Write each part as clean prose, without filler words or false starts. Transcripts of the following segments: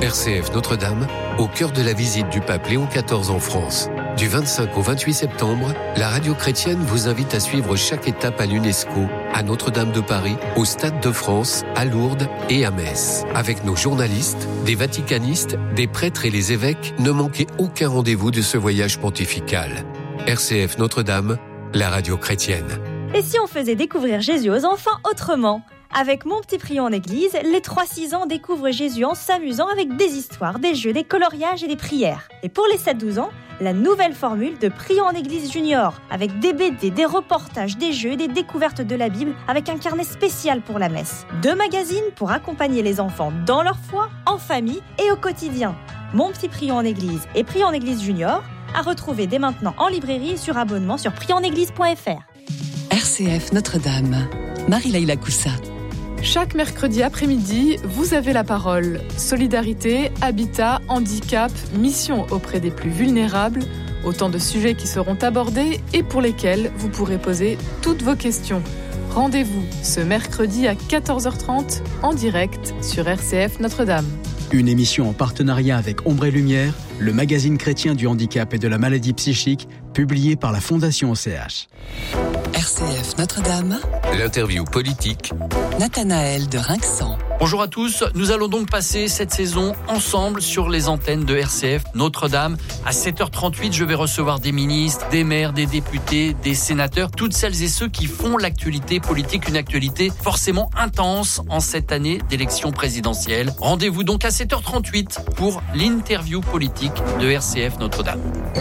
RCF Notre-Dame, au cœur de la visite du pape Léon XIV en France. Du 25 au 28 septembre, la radio chrétienne vous invite à suivre chaque étape à l'UNESCO, à Notre-Dame de Paris, au Stade de France, à Lourdes et à Metz. Avec nos journalistes, des vaticanistes, des prêtres et les évêques, ne manquez aucun rendez-vous de ce voyage pontifical. RCF Notre-Dame, la radio chrétienne. Et si on faisait découvrir Jésus aux enfants autrement ? Avec Mon Petit Prion en Église, les 3-6 ans découvrent Jésus en s'amusant avec des histoires, des jeux, des coloriages et des prières. Et pour les 7-12 ans, la nouvelle formule de Prion en Église Junior, avec des BD, des reportages, des jeux et des découvertes de la Bible, avec un carnet spécial pour la messe. 2 magazines pour accompagner les enfants dans leur foi, en famille et au quotidien. Mon Petit Prion en Église et Prion en Église Junior, à retrouver dès maintenant en librairie et sur abonnement sur prionenéglise.fr. RCF Notre-Dame, Marie-Laïla Coussa. Chaque mercredi après-midi, vous avez la parole. Solidarité, habitat, handicap, mission auprès des plus vulnérables, autant de sujets qui seront abordés et pour lesquels vous pourrez poser toutes vos questions. Rendez-vous ce mercredi à 14h30 en direct sur RCF Notre-Dame. Une émission en partenariat avec Ombre et Lumière, le magazine chrétien du handicap et de la maladie psychique, publié par la Fondation OCH. RCF Notre-Dame. L'interview politique. Nathanaël de Rinxan. Bonjour à tous, nous allons donc passer cette saison ensemble sur les antennes de RCF Notre-Dame. À 7h38, je vais recevoir des ministres, des maires, des députés, des sénateurs, toutes celles et ceux qui font l'actualité politique, une actualité forcément intense en cette année d'élection présidentielle. Rendez-vous donc à 7h38 pour l'interview politique de RCF Notre-Dame.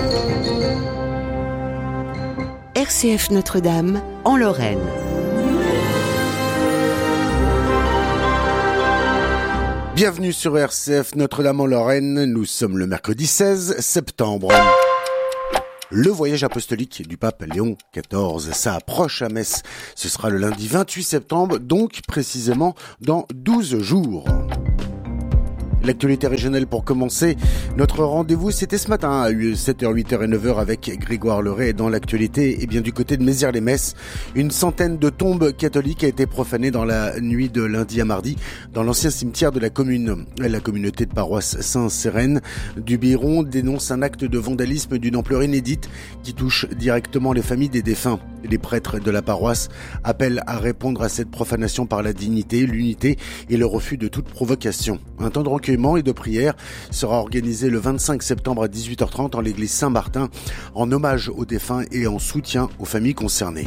RCF Notre-Dame, en Lorraine. Bienvenue sur RCF Notre-Dame en Lorraine, nous sommes le mercredi 16 septembre. Le voyage apostolique du pape Léon XIV, ça approche à Metz. Ce sera le lundi 28 septembre, donc précisément dans 12 jours. L'actualité régionale pour commencer. Notre rendez-vous, c'était ce matin à 7h, 8h et 9h avec Grégoire Leray. Et dans l'actualité, bien du côté de Mézières-les-Messes, une centaine de tombes catholiques a été profanée dans la nuit de lundi à mardi dans l'ancien cimetière de la commune. La communauté de paroisse Saint-Sérène du Biron dénonce un acte de vandalisme d'une ampleur inédite qui touche directement les familles des défunts. Les prêtres de la paroisse appellent à répondre à cette profanation par la dignité, l'unité et le refus de toute provocation. Un temps de recueillement et de prière sera organisé le 25 septembre à 18h30 en l'église Saint-Martin en hommage aux défunts et en soutien aux familles concernées.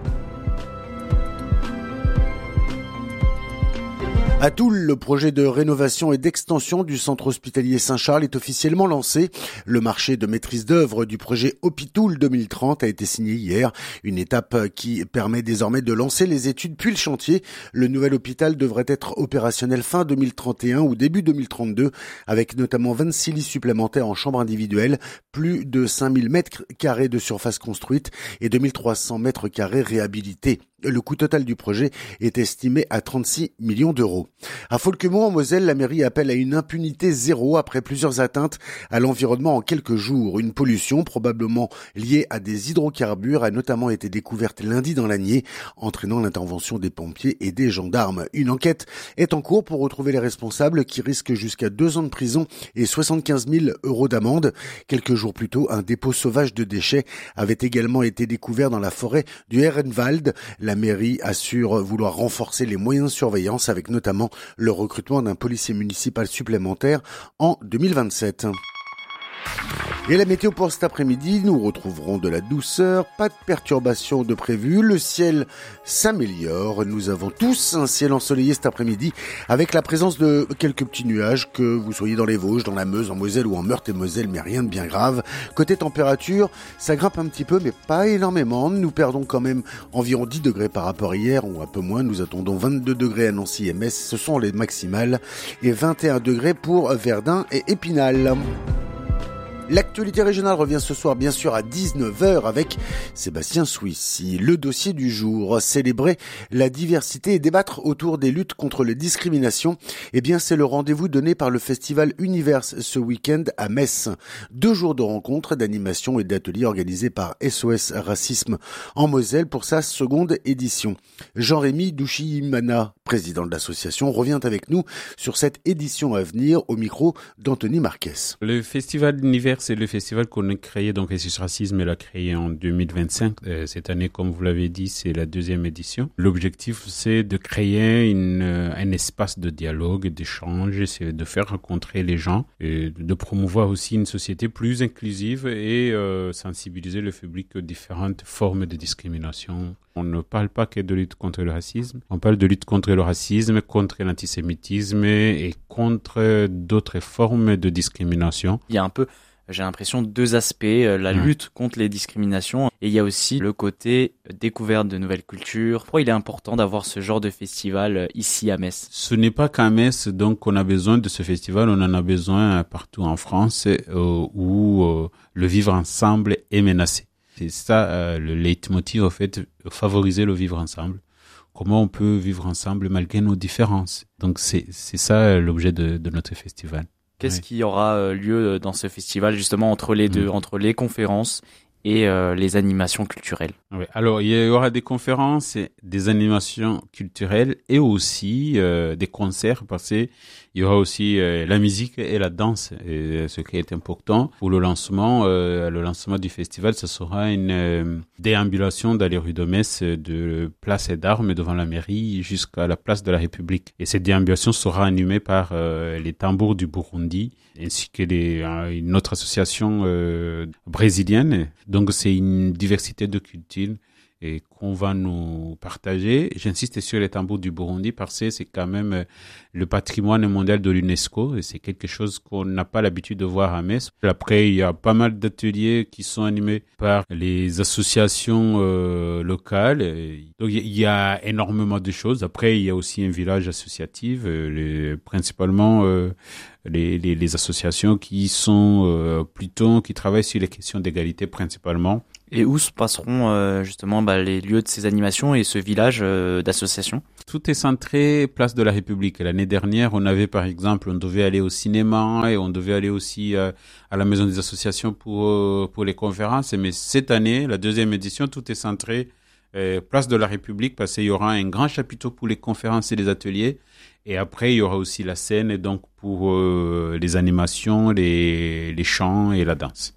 À Toul, le projet de rénovation et d'extension du centre hospitalier Saint-Charles est officiellement lancé. Le marché de maîtrise d'œuvre du projet Hopitoul 2030 a été signé hier. Une étape qui permet désormais de lancer les études puis le chantier. Le nouvel hôpital devrait être opérationnel fin 2031 ou début 2032 avec notamment 26 lits supplémentaires en chambre individuelle, plus de 5000 mètres carrés de surface construite et 2300 mètres carrés réhabilités. Le coût total du projet est estimé à 36 millions d'euros. À Folquemont, en Moselle, la mairie appelle à une impunité zéro après plusieurs atteintes à l'environnement en quelques jours. Une pollution probablement liée à des hydrocarbures a notamment été découverte lundi dans l'Anier, entraînant l'intervention des pompiers et des gendarmes. Une enquête est en cours pour retrouver les responsables qui risquent jusqu'à 2 ans de prison et 75 000 euros d'amende. Quelques jours plus tôt, un dépôt sauvage de déchets avait également été découvert dans la forêt du Ehrenwald. La mairie assure vouloir renforcer les moyens de surveillance avec notamment le recrutement d'un policier municipal supplémentaire en 2027. Et la météo pour cet après-midi, nous retrouverons de la douceur, pas de perturbations de prévues, le ciel s'améliore, nous avons tous un ciel ensoleillé cet après-midi avec la présence de quelques petits nuages, que vous soyez dans les Vosges, dans la Meuse, en Moselle ou en Meurthe-et-Moselle, mais rien de bien grave. Côté température, ça grimpe un petit peu mais pas énormément, nous perdons quand même environ 10 degrés par rapport à hier ou un peu moins, nous attendons 22 degrés à Nancy et Metz, ce sont les maximales, et 21 degrés pour Verdun et Épinal. L'actualité régionale revient ce soir bien sûr à 19h avec Sébastien Souissi. Le dossier du jour, célébrer la diversité et débattre autour des luttes contre les discriminations. Eh bien c'est le rendez-vous donné par le festival Universe ce week-end à Metz. 2 jours de rencontres, d'animation et d'ateliers organisés par SOS Racisme en Moselle pour sa seconde édition. Jean-Rémy Douchimana, président de l'association, revient avec nous sur cette édition à venir au micro d'Anthony Marquez. Le Festival d'Univers, c'est le festival qu'on a créé, donc SOS Racisme l'a créé en 2025. Cette année, comme vous l'avez dit, c'est la 2e édition. L'objectif, c'est de créer un espace de dialogue, d'échange, c'est de faire rencontrer les gens et de promouvoir aussi une société plus inclusive et sensibiliser le public aux différentes formes de discrimination. On ne parle pas que de lutte contre le racisme, on parle de lutte contre le racisme, contre l'antisémitisme et contre d'autres formes de discrimination. Il y a un peu, j'ai l'impression, 2 aspects, la lutte contre les discriminations et il y a aussi le côté découverte de nouvelles cultures. Pourquoi il est important d'avoir ce genre de festival ici à Metz ? Ce n'est pas qu'à Metz, donc on a besoin de ce festival, on en a besoin partout en France où le vivre ensemble est menacé. C'est ça le leitmotiv, en fait, favoriser le vivre ensemble. Comment on peut vivre ensemble malgré nos différences. Donc c'est ça l'objet de notre festival. Qu'est-ce qui aura lieu dans ce festival, justement, entre les deux, entre les conférences et les animations culturelles ? Oui. Alors, il y aura des conférences, des animations culturelles et aussi des concerts parce qu'il y aura aussi la musique et la danse. Et ce qui est important pour le lancement du festival, ce sera une déambulation dans les rues de Metz de Place d'Armes devant la mairie jusqu'à la place de la République. Et cette déambulation sera animée par les tambours du Burundi ainsi que une autre association brésilienne. Donc, c'est une diversité de cultures et qu'on va nous partager. J'insiste sur les tambours du Burundi parce que c'est quand même le patrimoine mondial de l'UNESCO et c'est quelque chose qu'on n'a pas l'habitude de voir à Metz. Après, il y a pas mal d'ateliers qui sont animés par les associations locales. Donc, il y a énormément de choses. Après, il y a aussi un village associatif, principalement les associations qui travaillent sur les questions d'égalité principalement. Et où se passeront justement les lieux de ces animations et ce village d'associations ? Tout est centré place de la République. L'année dernière, on devait aller au cinéma et on devait aller aussi à la maison des associations pour les conférences. Mais cette année, la 2e édition, tout est centré place de la République parce qu'il y aura un grand chapiteau pour les conférences et les ateliers. Et après, il y aura aussi la scène donc pour les animations, les chants et la danse.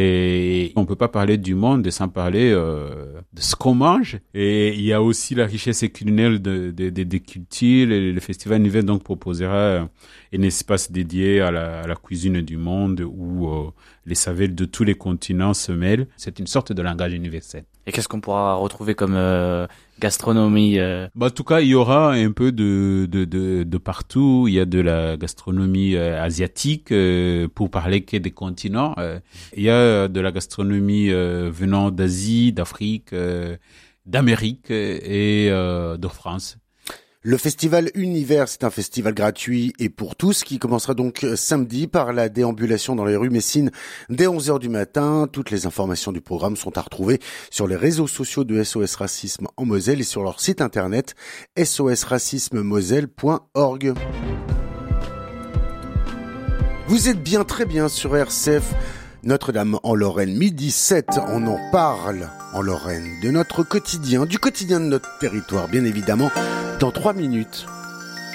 Et on peut pas parler du monde sans parler de ce qu'on mange. Et il y a aussi la richesse culinaire des cultures. Le Festival Univers donc proposera un espace dédié à la cuisine du monde où les saveurs de tous les continents se mêlent. C'est une sorte de langage universel. Et qu'est-ce qu'on pourra retrouver comme gastronomie En tout cas, il y aura un peu de partout. Il y a de la gastronomie asiatique pour parler que des continents. Il y a de la gastronomie venant d'Asie, d'Afrique, d'Amérique et de France. Le festival Univers, c'est un festival gratuit et pour tous qui commencera donc samedi par la déambulation dans les rues messines dès 11h du matin. Toutes les informations du programme sont à retrouver sur les réseaux sociaux de SOS Racisme en Moselle et sur leur site internet sosracismemoselle.org. Vous êtes bien, très bien sur RCF. Notre-Dame en Lorraine, 12h07, on en parle en Lorraine, de notre quotidien, du quotidien de notre territoire, bien évidemment, dans 3 minutes.